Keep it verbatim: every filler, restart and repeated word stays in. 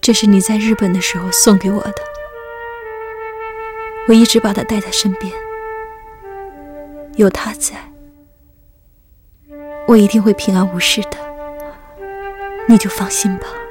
这是你在日本的时候送给我的，我一直把它带在身边，有它在，我一定会平安无事的，你就放心吧。